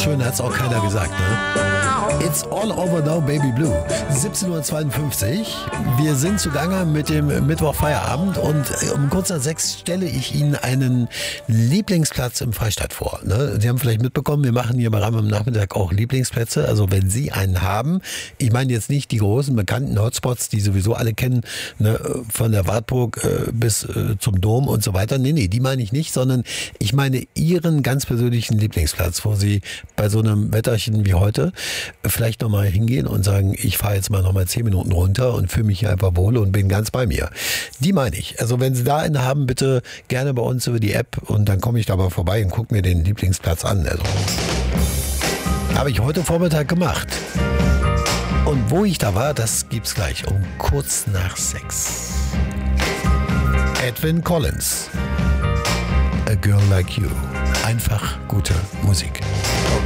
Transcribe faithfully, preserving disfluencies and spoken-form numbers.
schön hat's auch keiner gesagt, ne? It's all over now, Baby Blue. siebzehn Uhr zweiundfünfzig. Wir sind zugange mit dem Mittwoch Feierabend und um kurz nach sechs stelle ich Ihnen einen Lieblingsplatz im Freistaat vor. Ne? Sie haben vielleicht mitbekommen, wir machen hier bei Ram am Nachmittag auch Lieblingsplätze. Also wenn Sie einen haben, ich meine jetzt nicht die großen bekannten Hotspots, die sowieso alle kennen, ne? Von der Wartburg äh, bis äh, zum Dom und so weiter. Nee, nee, die meine ich nicht, sondern ich meine Ihren ganz persönlichen Lieblingsplatz, wo Sie bei so einem Wetterchen wie heute vielleicht nochmal hingehen und sagen, ich fahre jetzt mal nochmal zehn Minuten runter und fühle mich hier einfach wohl und bin ganz bei mir. Die meine ich. Also wenn Sie da einen haben, bitte gerne bei uns über die App und dann komme ich da mal vorbei und gucke mir den Lieblingsplatz an. Also, habe ich heute Vormittag gemacht. Und wo ich da war, das gibt's gleich um kurz nach sechs. Edwyn Collins. A Girl Like You. Einfach gute Musik.